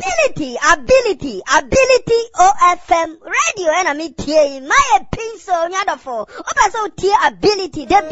ability OFM radio and I mean tie my pin so nyadofo oba so tie ability